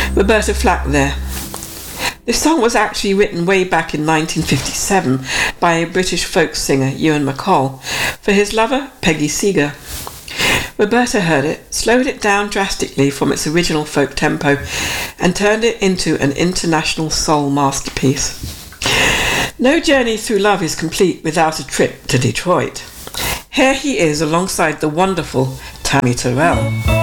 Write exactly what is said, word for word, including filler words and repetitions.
Roberta Flack there. This song was actually written way back in nineteen fifty-seven by a British folk singer, Ewan MacColl, for his lover, Peggy Seeger. Roberta heard it, slowed it down drastically from its original folk tempo, and turned it into an international soul masterpiece. No journey through love is complete without a trip to Detroit. Here he is alongside the wonderful Tammy Terrell.